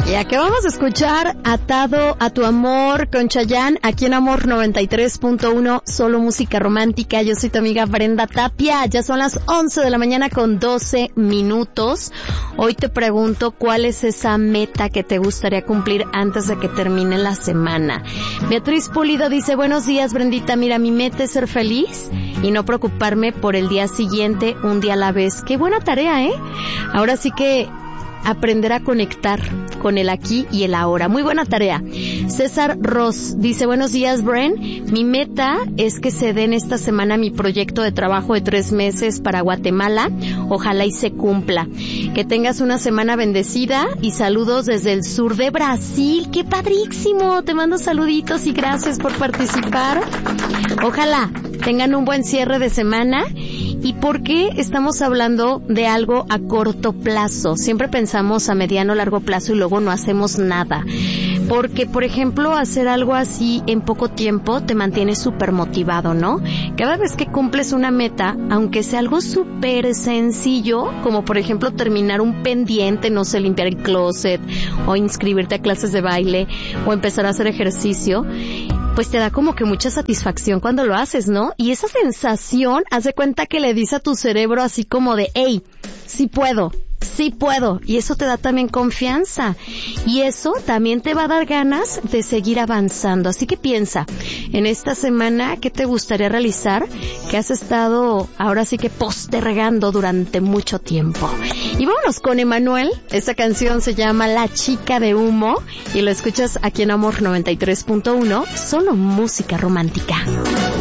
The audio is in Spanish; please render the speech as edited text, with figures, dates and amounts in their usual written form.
Y aquí vamos a escuchar Atado a tu amor con Chayanne, aquí en Amor 93.1, solo música romántica. Yo soy tu amiga Brenda Tapia. Ya son las 11 de la mañana con 12 minutos. Hoy te pregunto, ¿cuál es esa meta que te gustaría cumplir antes de que termine la semana? Beatriz Pulido dice, buenos días, Brendita. Mira, mi meta es ser feliz y no preocuparme por el día siguiente, un día a la vez. Qué buena tarea, ¿eh? Ahora sí que aprender a conectar con el aquí y el ahora. Muy buena tarea. César Ross dice, buenos días, Bren. Mi meta es que se den esta semana mi proyecto de trabajo de 3 meses para Guatemala. Ojalá y se cumpla. Que tengas una semana bendecida y saludos desde el sur de Brasil. ¡Qué padrísimo! Te mando saluditos y gracias por participar. Ojalá tengan un buen cierre de semana. ¿Y por qué estamos hablando de algo a corto plazo? Siempre pensamos a mediano o largo plazo y luego no hacemos nada. Porque, por ejemplo, hacer algo así en poco tiempo te mantiene súper motivado, ¿no? Cada vez que cumples una meta, aunque sea algo súper sencillo, como por ejemplo terminar un pendiente, no sé, limpiar el closet, o inscribirte a clases de baile, o empezar a hacer ejercicio, pues te da como que mucha satisfacción cuando lo haces, ¿no? Y esa sensación, haz de cuenta que le dice a tu cerebro así como de, hey, sí puedo. Y eso te da también confianza. Y eso también te va a dar ganas de seguir avanzando. Así que piensa, en esta semana, ¿qué te gustaría realizar? Que has estado, ahora sí que postergando durante mucho tiempo. Y vámonos con Emanuel. Esta canción se llama La Chica de Humo. Y lo escuchas aquí en Amor 93.1, solo música romántica.